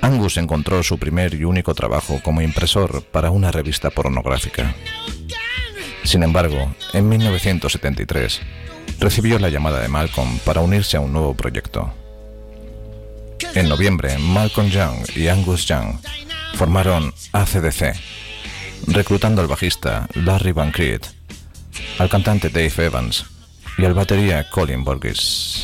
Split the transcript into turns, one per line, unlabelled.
Angus encontró su primer y único trabajo como impresor para una revista pornográfica. Sin embargo, en 1973, recibió la llamada de Malcolm para unirse a un nuevo proyecto. En noviembre, Malcolm Young y Angus Young formaron AC/DC, reclutando al bajista Larry Van Creed, al cantante Dave Evans y al batería Colin Burgess.